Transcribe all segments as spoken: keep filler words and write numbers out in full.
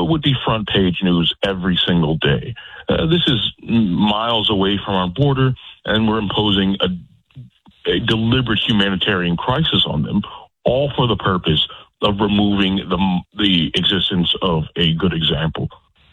would be front page news every single day. Uh, this is miles away from our border, and we're imposing a, a deliberate humanitarian crisis on them, all for the purpose of removing the the existence of a good example.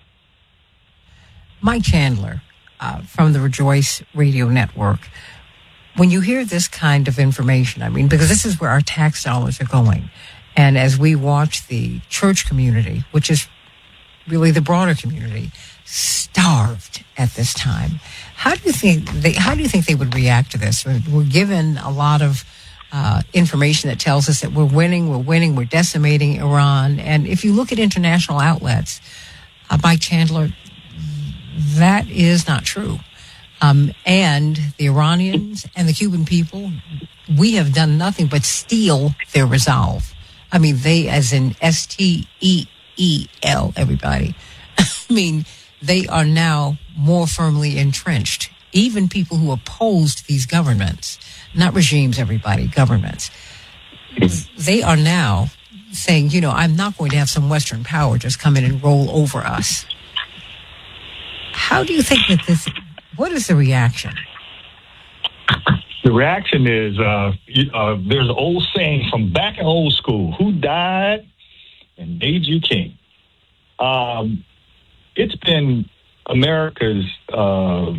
Mike Chandler uh, from the Rejoice Radio Network. When you hear this kind of information, I mean, because this is where our tax dollars are going, and as we watch the church community, which is really the broader community, starved at this time, how do you think they? How do you think they would react to this? We're given a lot of uh, information that tells us that we're winning, we're winning, we're decimating Iran, and if you look at international outlets, uh, Mike Chandler, that is not true. Um, and the Iranians and the Cuban people, we have done nothing but steal their resolve. I mean, they, as in S T E E L, everybody. I mean, they are now more firmly entrenched. Even people who opposed these governments, not regimes, everybody, governments, they are now saying, you know, I'm not going to have some Western power just come in and roll over us. How do you think that this, what is the reaction? The reaction is, uh, uh, there's an old saying from back in old school, who died and made you king? Um, it's been America's uh,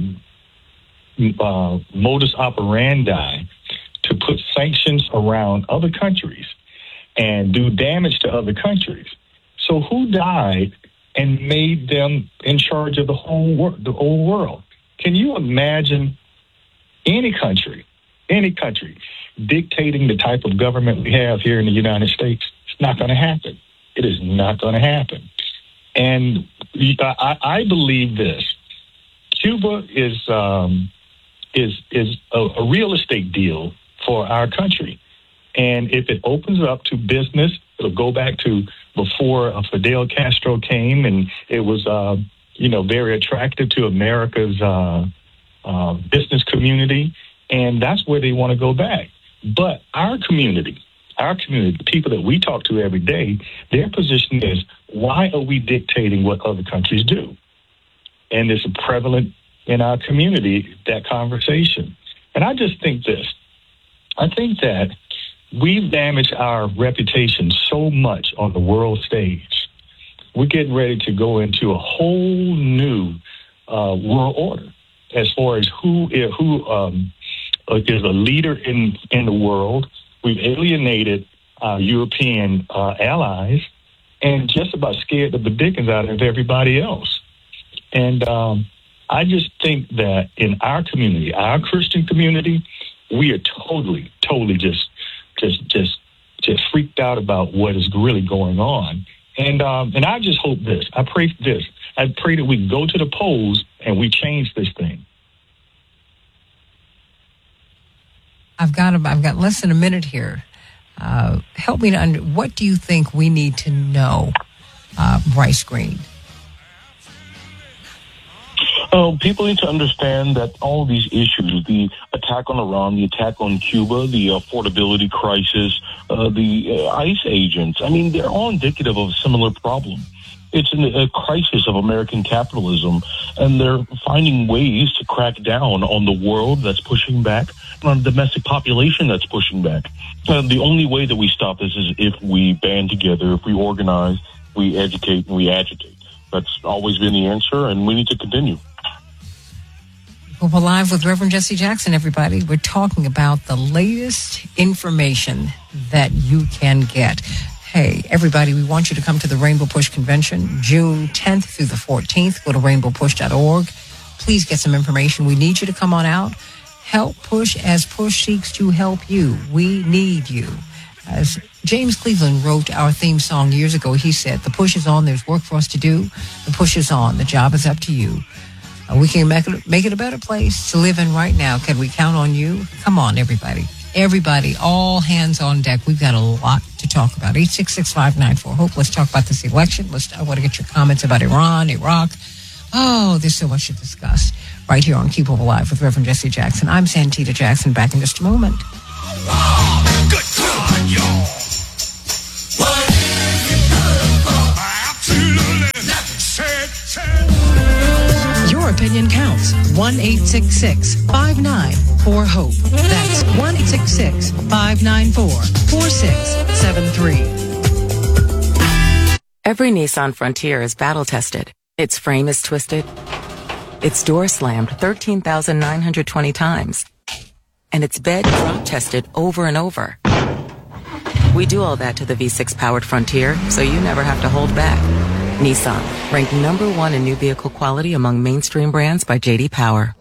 uh, modus operandi to put sanctions around other countries and do damage to other countries. So who died and made them in charge of the whole wor- the whole world? Can you imagine any country, any country, dictating the type of government we have here in the United States? It's not going to happen. It is not going to happen. And I, I believe this: Cuba is um, is is a, a real estate deal for our country, and if it opens up to business, it'll go back to before uh, Fidel Castro came, and it was uh, you know very attractive to America's uh, uh, business community, and that's where they want to go back. But our community. Our community, the people that we talk to every day, their position is, why are we dictating what other countries do? And it's prevalent in our community, that conversation. And I just think this. I think that we've damaged our reputation so much on the world stage. We're getting ready to go into a whole new uh, world order as far as who, who um, is a leader in, in the world. We've alienated our European uh, allies and just about scared the dickens out of everybody else. And um, I just think that in our community, our Christian community, we are totally, totally just, just, just, just freaked out about what is really going on. And um, and I just hope this. I pray for this. I pray that we go to the polls and we change this thing. I've got I've got less than a minute here. Uh, help me to under. What do you think we need to know, uh, Bryce Green? Uh, people need to understand that all of these issues, the attack on Iran, the attack on Cuba, the affordability crisis, uh, the uh, ICE agents, I mean, they're all indicative of a similar problem. It's an, a crisis of American capitalism, and they're finding ways to crack down on the world that's pushing back, and on the domestic population that's pushing back. And the only way that we stop this is if we band together, if we organize, we educate, and we agitate. That's always been the answer, and we need to continue. Well, we're live with Reverend Jesse Jackson, everybody. We're talking about the latest information that you can get. Hey, everybody, we want you to come to the Rainbow Push Convention, June tenth through the fourteenth. Go to rainbow push dot org. Please get some information. We need you to come on out. Help Push as Push seeks to help you. We need you. As James Cleveland wrote our theme song years ago, he said, the push is on. There's work for us to do. The push is on. The job is up to you. Uh, we can make it, make it a better place to live in right now. Can we count on you? Come on, everybody. Everybody, all hands on deck. We've got a lot to talk about. eight six six, five nine four, HOPE. Let's talk about this election. Let's, I want to get your comments about Iran, Iraq. Oh, there's so much to discuss right here on Keep Hope Alive with Reverend Jesse Jackson. I'm Santita Jackson, back in just a moment. Oh, good God, y'all. What is it good for? Absolutely. opinion counts. one eight six six, five nine four, HOPE. That's one eight six six, five nine four, four six seven three. Every Nissan Frontier is battle-tested. Its frame is twisted. Its door slammed thirteen thousand nine hundred twenty times. And its bed drop-tested over and over. We do all that to the V six powered Frontier, so you never have to hold back. Nissan, ranked number one in new vehicle quality among mainstream brands by J D Power.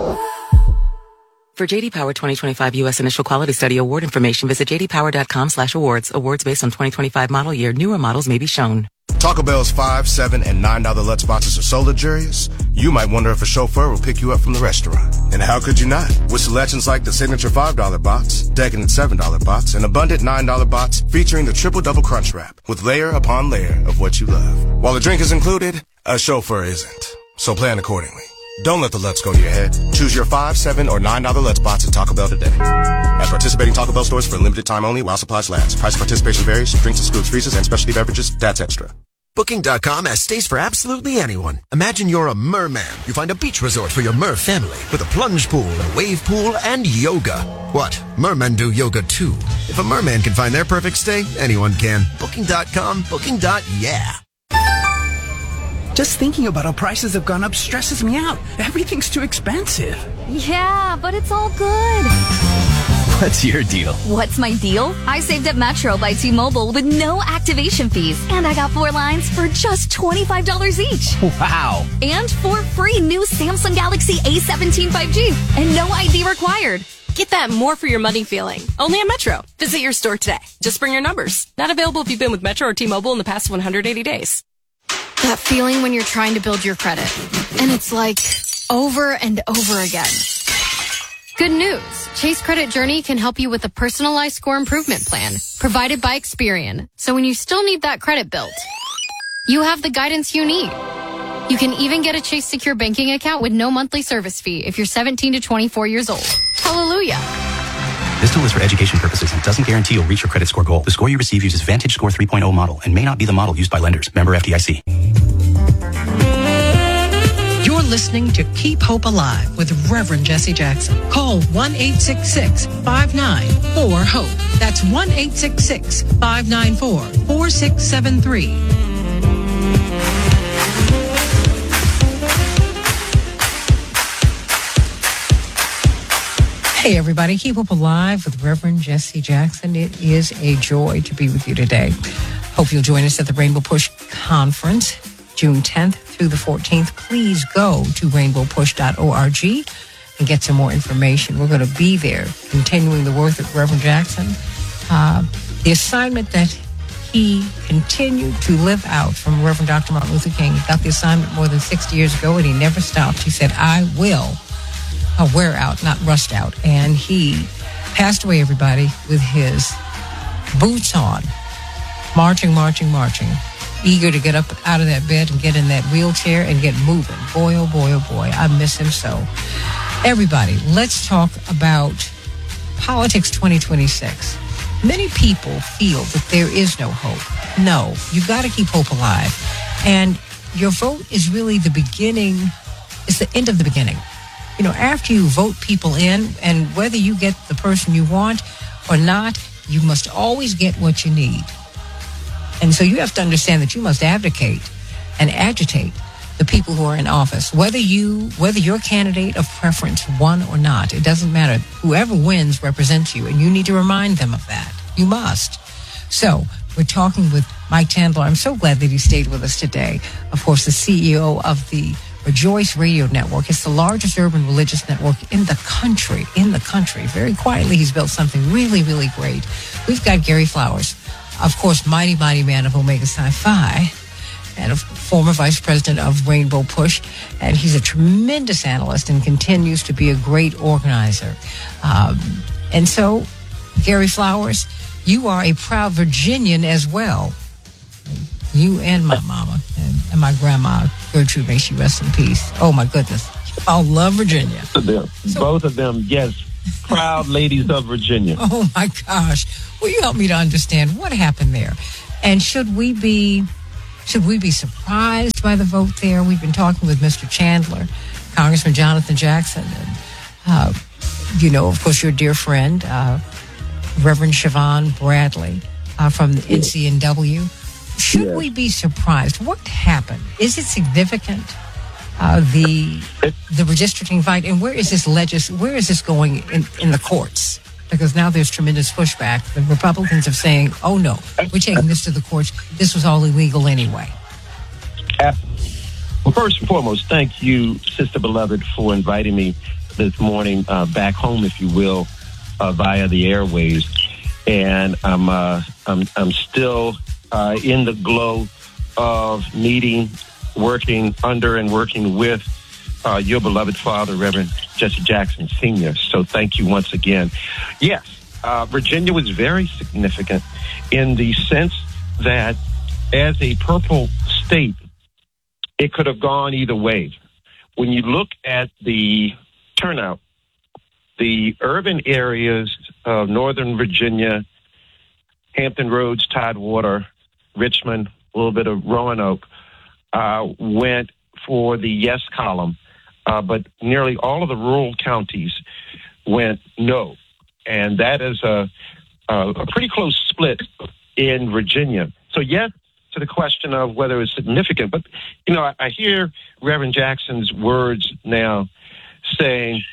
For J D Power twenty twenty-five U S Initial Quality Study award information, visit j d power dot com slash awards. Awards based on twenty twenty-five model year. Newer models may be shown. Taco Bell's five, seven, and nine dollar Lutz boxes are so luxurious, you might wonder if a chauffeur will pick you up from the restaurant. And how could you not? With selections like the signature five dollar box, decadent seven dollar box, and abundant nine dollar box featuring the triple double crunch wrap with layer upon layer of what you love. While the drink is included, a chauffeur isn't. So plan accordingly. Don't let the Lutz go to your head. Choose your five, seven, or nine dollar Lutz box at Taco Bell today. At participating Taco Bell stores for a limited time only while supplies last. Price of participation varies. Drinks excludes freezers and specialty beverages. That's extra. Booking dot com has stays for absolutely anyone. Imagine you're a merman. You find a beach resort for your mer family with a plunge pool, a wave pool, and yoga. What? Mermen do yoga too. If a merman can find their perfect stay, anyone can. Booking dot com, booking. Yeah. Just thinking about how prices have gone up stresses me out. Everything's too expensive. Yeah, but it's all good. What's your deal? What's my deal? I saved at Metro by T-Mobile with no activation fees. And I got four lines for just twenty-five dollars each. Wow. And four free new Samsung Galaxy A seventeen five G. And no I D required. Get that more for your money feeling. Only at Metro. Visit your store today. Just bring your numbers. Not available if you've been with Metro or T-Mobile in the past one hundred eighty days. That feeling when you're trying to build your credit. And it's like over and over again. Good news. Chase Credit Journey can help you with a personalized score improvement plan provided by Experian. So when you still need that credit built, you have the guidance you need. You can even get a Chase Secure Banking account with no monthly service fee if you're seventeen to twenty-four years old. Hallelujah. This tool is for education purposes and doesn't guarantee you'll reach your credit score goal. The score you receive uses Vantage Score three point oh model and may not be the model used by lenders. Member F D I C. You're listening to Keep Hope Alive with Reverend Jesse Jackson. Call one eight six six, five nine four, HOPE. That's one eight six six, five nine four, four six seven three. Hey, everybody. Keep Hope Alive with Reverend Jesse Jackson. It is a joy to be with you today. Hope you'll join us at the Rainbow Push Conference, June tenth through the fourteenth. Please go to rainbow push dot org and get some more information. We're going to be there continuing the work of Reverend Jackson. Uh, the assignment that he continued to live out from Reverend Doctor Martin Luther King. He got the assignment more than sixty years ago, and he never stopped. He said, I will uh, wear out, not rust out. And he passed away, everybody, with his boots on, marching, marching, marching, eager to get up out of that bed and get in that wheelchair and get moving. Boy, oh boy, oh boy, I miss him so. Everybody, let's talk about Politics twenty twenty-six. Many people feel that there is no hope. No, you've got to keep hope alive. And your vote is really the beginning, it's the end of the beginning. You know, after you vote people in, and whether you get the person you want or not, you must always get what you need. And so you have to understand that you must advocate and agitate the people who are in office, whether you, whether your candidate of preference won or not. It doesn't matter. Whoever wins represents you, and you need to remind them of that. You must. So we're talking with Mike Tandler. I'm so glad that he stayed with us today. Of course, the C E O of the Rejoice Radio Network. It's the largest urban religious network in the country. In the country. Very quietly, he's built something really, really great. We've got Gary Flowers, of course, mighty, mighty man of Omega Sci-Fi, and a former vice president of Rainbow Push. And he's a tremendous analyst and continues to be a great organizer. Um, and so, Gary Flowers, you are a proud Virginian as well. You and my mama and, and my grandma, Gertrude, may she rest in peace. Oh, my goodness. I love Virginia. Both of them, so, both of them, yes. Proud ladies of Virginia. Oh, my gosh. Will you help me to understand what happened there? And should we be Should we be surprised by the vote there? We've been talking with Mister Chandler, Congressman Jonathan Jackson, and, uh, you know, of course, your dear friend, uh, Reverend Siobhan Bradley uh, from the N C N W. Should yes. we be surprised? What happened? Is it significant, uh, the the redistricting fight? And where is this legis- Where is this going in, in the courts? Because now there's tremendous pushback. The Republicans are saying, oh, no, we're taking this to the courts. This was all illegal anyway. Uh, well, first and foremost, thank you, Sister Beloved, for inviting me this morning uh, back home, if you will, uh, via the airways. And I'm, uh, I'm, I'm still uh, in the glow of meeting, working under and working with Uh, your beloved father, Reverend Jesse Jackson Senior So thank you once again. Yes, uh, Virginia was very significant in the sense that as a purple state, it could have gone either way. When you look at the turnout, the urban areas of Northern Virginia, Hampton Roads, Tidewater, Richmond, a little bit of Roanoke, uh, went for the yes column. Uh, but nearly all of the rural counties went no. And that is a, a, a pretty close split in Virginia. So, yes, to the question of whether it's significant. But, you know, I, I hear Reverend Jackson's words now saying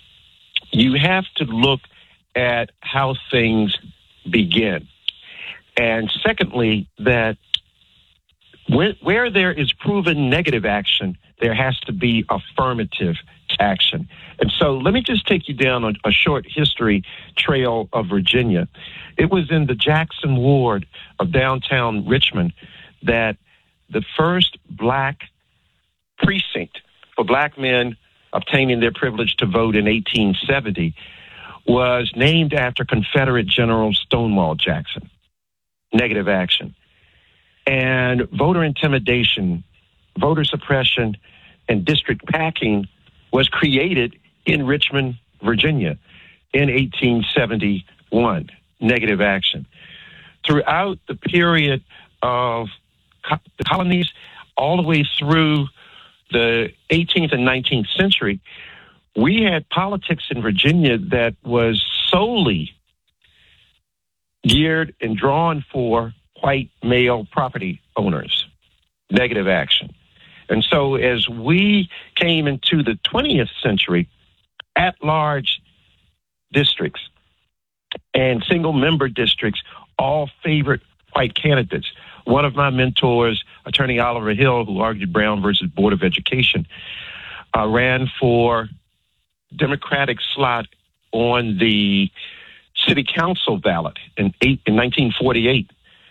you have to look at how things begin. And secondly, that where, where there is proven negative action, there has to be affirmative action. And so let me just take you down a, a short history trail of Virginia. It was in the Jackson ward of downtown Richmond that the first black precinct for black men obtaining their privilege to vote in eighteen seventy was named after Confederate General Stonewall Jackson. Negative action. And voter intimidation, voter suppression, and district packing was created in Richmond, Virginia in eighteen seventy-one. Negative action. Throughout the period of co- the colonies, all the way through the eighteenth and nineteenth century, we had politics in Virginia that was solely geared and drawn for white male property owners. Negative action. And so as we came into the twentieth century, at-large districts and single-member districts all favored white candidates. One of my mentors, Attorney Oliver Hill, who argued Brown versus Board of Education, uh, ran for Democratic slot on the city council ballot in, eight, in nineteen forty-eight.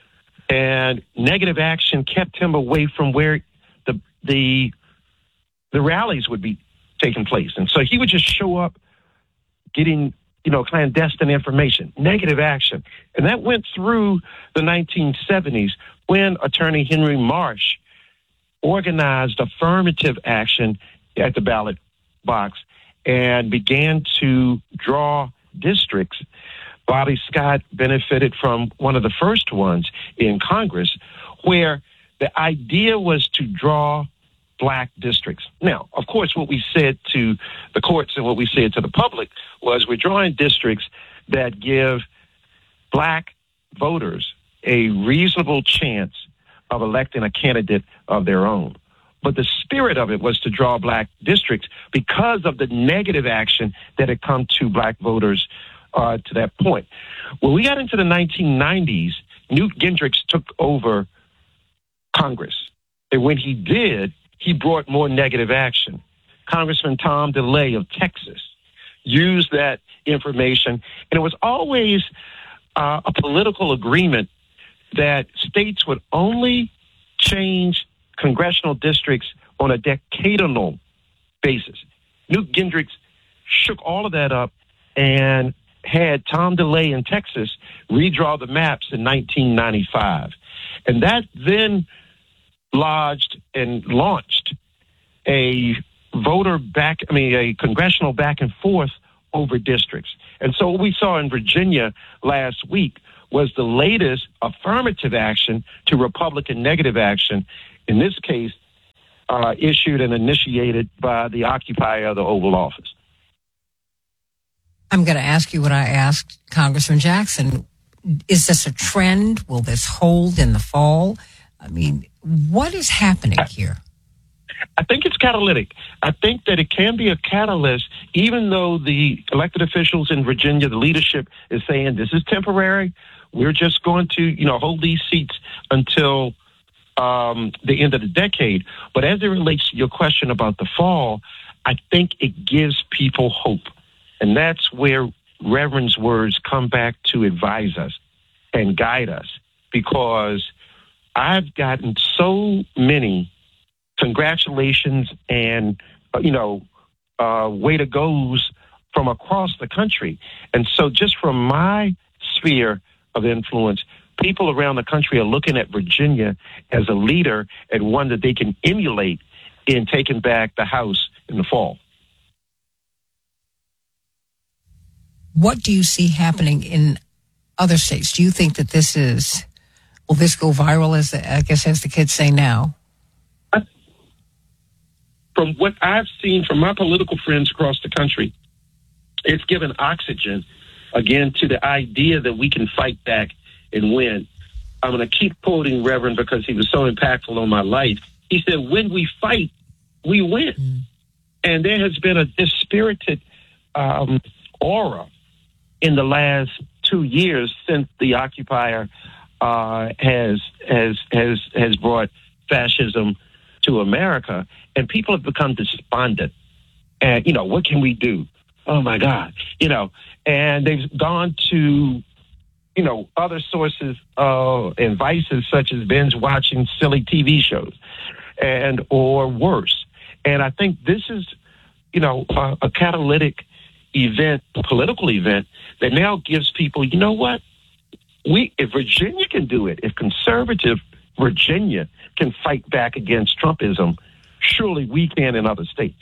And negative action kept him away from where the the the rallies would be taking place. And so he would just show up getting, you know, clandestine information, negative action. And that went through the nineteen seventies when Attorney Henry Marsh organized affirmative action at the ballot box and began to draw districts. Bobby Scott benefited from one of the first ones in Congress where the idea was to draw black districts. Now, of course, what we said to the courts and what we said to the public was we're drawing districts that give black voters a reasonable chance of electing a candidate of their own. But the spirit of it was to draw black districts because of the negative action that had come to black voters uh, to that point. When we got into the nineteen nineties, Newt Gingrich took over Congress. And when he did, he brought more negative action. Congressman Tom DeLay of Texas used that information, and it was always uh, a political agreement that states would only change congressional districts on a decadal basis. Newt Gingrich shook all of that up and had Tom DeLay in Texas redraw the maps in nineteen ninety-five. And that then lodged and launched a voter back, I mean, a congressional back and forth over districts. And so what we saw in Virginia last week was the latest affirmative action to Republican negative action, in this case, uh, issued and initiated by the occupier of the Oval Office. I'm going to ask you what I asked Congressman Jackson. Is this a trend? Will this hold in the fall? I mean, what is happening here? I think it's catalytic. I think that it can be a catalyst, even though the elected officials in Virginia, the leadership is saying this is temporary. We're just going to, you know, hold these seats until um, the end of the decade. But as it relates to your question about the fall, I think it gives people hope. And that's where Reverend's words come back to advise us and guide us, because I've gotten so many congratulations and, uh, you know, uh, way to goes from across the country. And so just from my sphere of influence, people around the country are looking at Virginia as a leader and one that they can emulate in taking back the House in the fall. What do you see happening in other states? Do you think that this is, will this go viral, as the, I guess as the kids say now? From what I've seen from my political friends across the country, it's given oxygen, again, to the idea that we can fight back and win. I'm going to keep quoting Reverend because he was so impactful on my life. He said, when we fight, we win. Mm. And there has been a dispirited um, aura in the last two years since the occupier uh, has has has has brought fascism to America, and people have become despondent. And you know, what can we do? Oh my God, you know, and they've gone to you know other sources uh, and vices such as binge watching silly T V shows, and or worse. And I think this is you know a, a catalytic event, a political event that now gives people, you know what? We, if Virginia can do it, if conservative Virginia can fight back against Trumpism, surely we can in other states.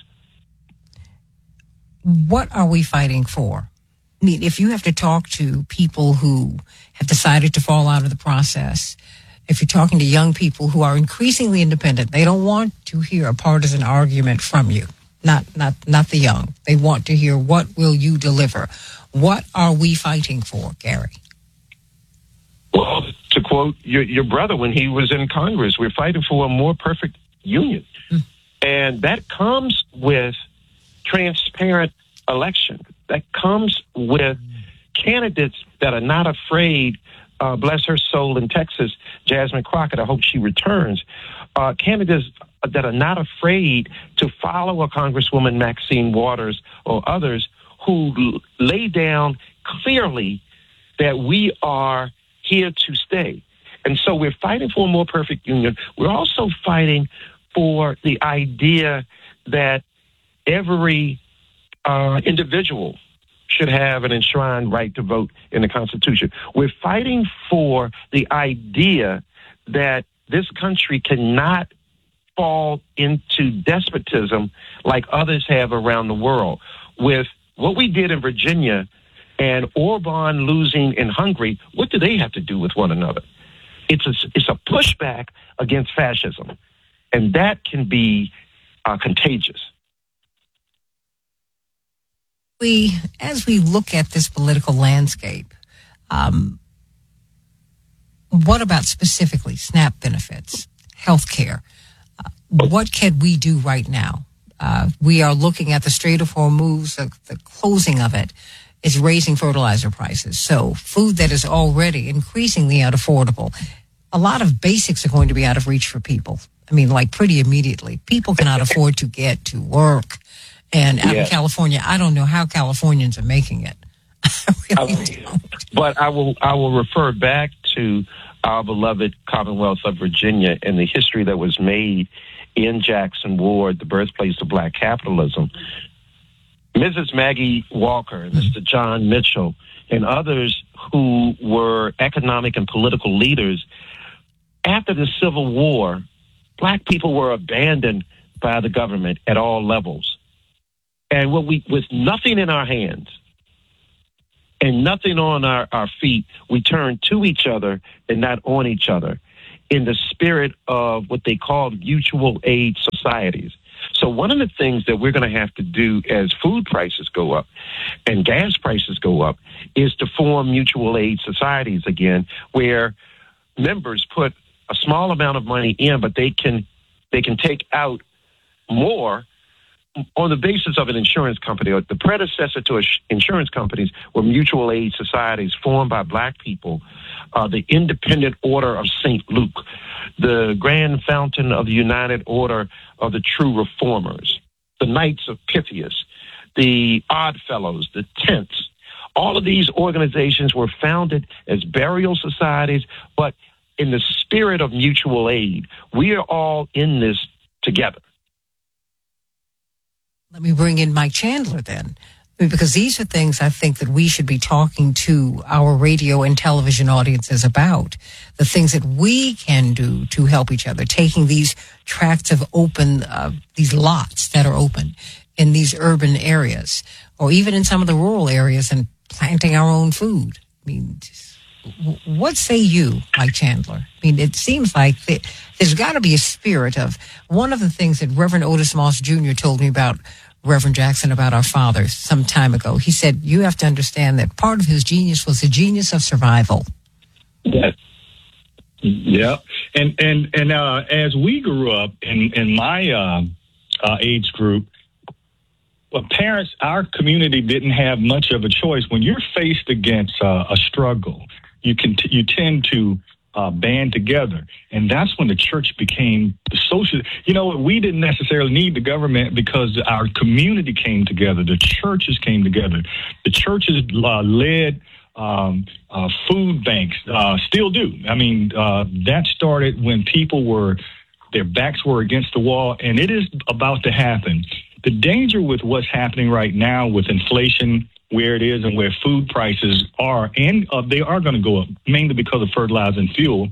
What are we fighting for? I mean, if you have to talk to people who have decided to fall out of the process, if you're talking to young people who are increasingly independent, they don't want to hear a partisan argument from you. Not, not, not the young. They want to hear, what will you deliver? What are we fighting for, Gary? Well, to quote your, your brother when he was in Congress, we're fighting for a more perfect union. Mm. And that comes with transparent election. That comes with candidates that are not afraid, uh, bless her soul in Texas, Jasmine Crockett, I hope she returns, uh, candidates that are not afraid to follow a Congresswoman Maxine Waters or others who l- lay down clearly that we are here to stay. And so we're fighting for a more perfect union. We're also fighting for the idea that every uh, individual should have an enshrined right to vote in the Constitution. We're fighting for the idea that this country cannot fall into despotism like others have around the world. With what we did in Virginia and Orban losing in Hungary, what do they have to do with one another? It's a, it's a pushback against fascism, and that can be uh, contagious. We, as we look at this political landscape, um, what about specifically SNAP benefits, health care? What can we do right now? Uh, we are looking at the Strait of Hormuz, the, the closing of it is raising fertilizer prices. So food that is already increasingly unaffordable. A lot of basics are going to be out of reach for people. I mean, like pretty immediately. People cannot afford to get to work. And out yeah. in California, I don't know how Californians are making it. I really I, don't. But I will, I will refer back to our beloved Commonwealth of Virginia and the history that was made in Jackson Ward, the birthplace of black capitalism. Missus Maggie Walker, Mister John Mitchell, and others who were economic and political leaders, after the Civil War, black people were abandoned by the government at all levels. And what we, with nothing in our hands, and nothing on our, our feet, we turn to each other and not on each other in the spirit of what they call mutual aid societies. So one of the things that we're going to have to do as food prices go up and gas prices go up is to form mutual aid societies again, where members put a small amount of money in, but they can they can take out more on the basis of an insurance company. Or the predecessor to insurance companies were mutual aid societies formed by black people, uh, the Independent Order of Saint Luke, the Grand Fountain of the United Order of the True Reformers, the Knights of Pythias, the Odd Fellows, the Tents. All of these organizations were founded as burial societies, but in the spirit of mutual aid. We are all in this together. Let me bring in Mike Chandler then, because these are things I think that we should be talking to our radio and television audiences about, the things that we can do to help each other, taking these tracts of open, uh, these lots that are open in these urban areas, or even in some of the rural areas, and planting our own food. I mean, what say you, Mike Chandler? I mean, it seems like th- there's got to be a spirit of, one of the things that Reverend Otis Moss Junior told me about Reverend Jackson, about our fathers some time ago. He said, you have to understand that part of his genius was the genius of survival. Yes. Yeah. And, and, and, uh, as we grew up in, in my, uh, uh, age group, well, parents, our community didn't have much of a choice. When you're faced against uh, a struggle, you can t- you tend to uh, band together, and that's when the church became the social. You know, we didn't necessarily need the government because our community came together. The churches came together. The churches uh, led um, uh, food banks, uh, still do. I mean, uh, that started when people were, their backs were against the wall, and it is about to happen. The danger with what's happening right now with inflation, where it is and where food prices are, and uh, they are going to go up, mainly because of fertilizer and fuel,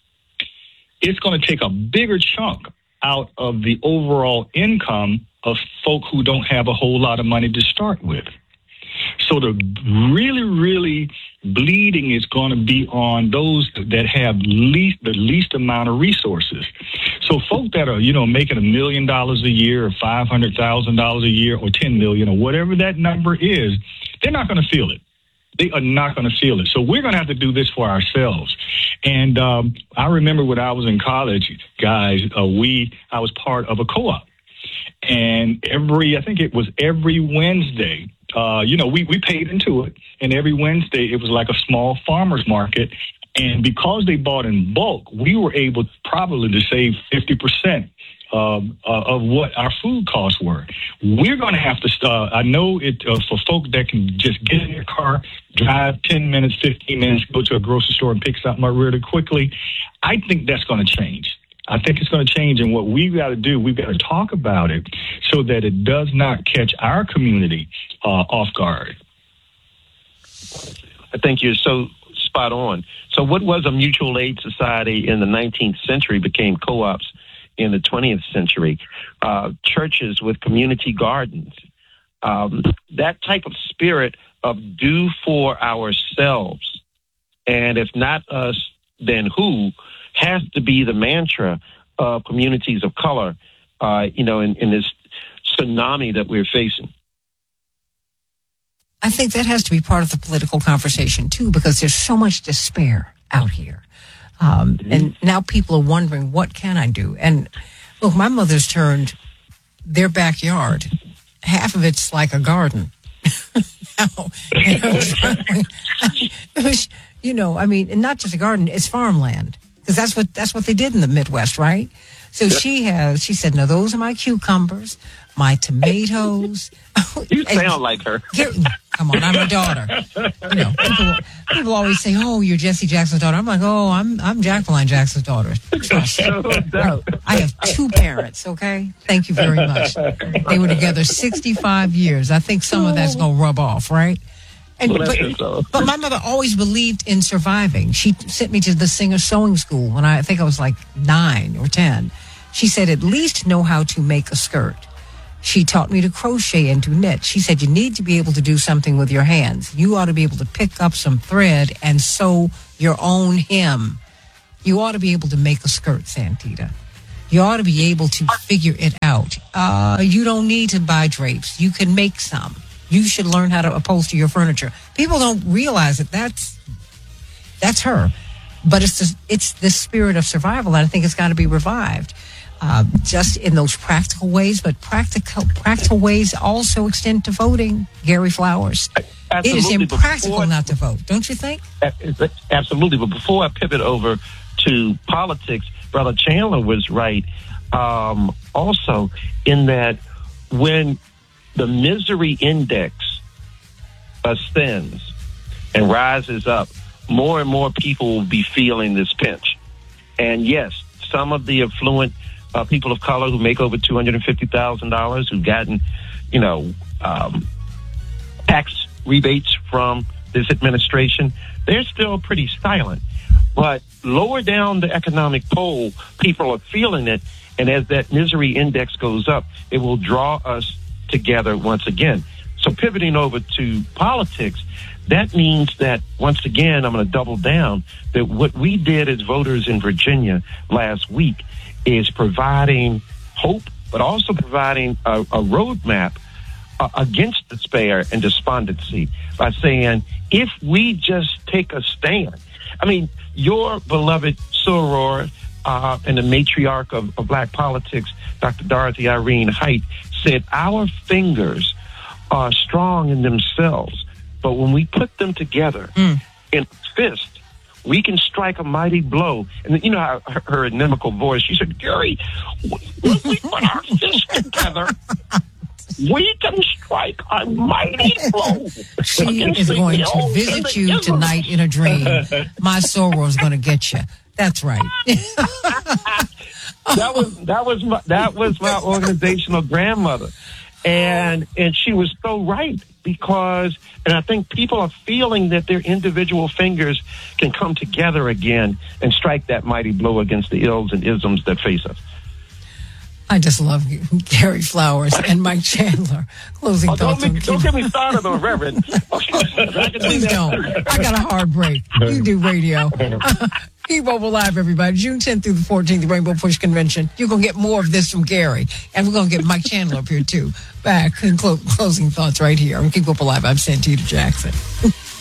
it's going to take a bigger chunk out of the overall income of folk who don't have a whole lot of money to start with. So the really, really bleeding is going to be on those that have least the least amount of resources. So folk that are, you know, making a million dollars a year or five hundred thousand dollars a year or ten million or whatever that number is, they're not going to feel it. They are not going to feel it. So we're going to have to do this for ourselves. And um, I remember when I was in college, guys, uh, we I was part of a co-op. And every, I think it was every Wednesday, uh, you know, we, we paid into it. And every Wednesday, it was like a small farmer's market. And because they bought in bulk, we were able probably to save fifty percent uh, uh, of what our food costs were. We're going to have to start. I know it uh, for folk that can just get in their car, drive ten minutes, fifteen minutes, go to a grocery store and pick something up really quickly. I think that's going to change. I think it's going to change. And what we've got to do, we've got to talk about it so that it does not catch our community uh, off guard. I think you're so spot on. So what was a mutual aid society in the nineteenth century became co-ops in the twentieth century. Uh, churches with community gardens. Um, that type of spirit of do for ourselves, and if not us, then who, has to be the mantra of communities of color, uh, you know, in, in this tsunami that we're facing. I think that has to be part of the political conversation, too, because there's so much despair out here. Um, mm-hmm. And now people are wondering, what can I do? And look, my mother's turned their backyard. Half of it's like a garden. now, you know, it was, you know, I mean, and not just a garden, it's farmland. Because that's what that's what they did in the Midwest, right? So yep. she has. She said, "No, those are my cucumbers, my tomatoes." You sound like her. Here, come on, I'm her daughter. You know, people, people always say, "Oh, you're Jesse Jackson's daughter." I'm like, "Oh, I'm I'm Jacqueline Jackson's daughter." Oh, I have two parents. Okay, thank you very much. They were together sixty-five years. I think some of that's gonna rub off, right? And, well, but, but my mother always believed in surviving. She sent me to the Singer Sewing School when I, I think I was like nine or ten. She said, at least know how to make a skirt. She taught me to crochet and to knit. She said, you need to be able to do something with your hands. You ought to be able to pick up some thread and sew your own hem. You ought to be able to make a skirt, Santita. You ought to be able to figure it out. Uh, you don't need to buy drapes. You can make some. You should learn how to upholster your furniture. People don't realize that that's, that's her. But it's the, it's the spirit of survival that I think has got to be revived. Uh, just in those practical ways, but practical practical ways also extend to voting, Gary Flowers. Absolutely. It is impractical before, not to vote, don't you think? Absolutely. But before I pivot over to politics, Brother Chandler was right um, also in that when the misery index ascends and rises up, more and more people will be feeling this pinch. And yes, some of the affluent Uh, people of color who make over two hundred fifty thousand dollars, who've gotten, you know, um, tax rebates from this administration, they're still pretty silent. But lower down the economic pole, people are feeling it. And as that misery index goes up, it will draw us together once again. So pivoting over to politics, that means that, once again, I'm going to double down, that what we did as voters in Virginia last week is providing hope, but also providing a, a roadmap uh, against despair and despondency by saying, if we just take a stand, I mean, your beloved soror uh, and the matriarch of, of black politics, Doctor Dorothy Irene Height, said our fingers are strong in themselves, but when we put them together mm. in a fist, we can strike a mighty blow. And you know how her, her inimical voice, she said, Gary, when we put our fists together, we can strike a mighty blow. She is going to visit you tonight in a dream. My soror is going to get you. That's right. that was that was my, that was my organizational grandmother. And and she was so right, because, and I think people are feeling that their individual fingers can come together again and strike that mighty blow against the ills and isms that face us. I just love Gary Flowers and Mike Chandler. Closing oh, thoughts don't, on make, don't get me started on Reverend. Please don't. I got a hard break. You do radio. Keep Mobile Live, everybody. June tenth through the fourteenth, the Rainbow Push Convention. You're going to get more of this from Gary. And we're going to get Mike Chandler up here, too. Back in clo- closing thoughts right here on Keep Up Alive. I'm Santita Jackson.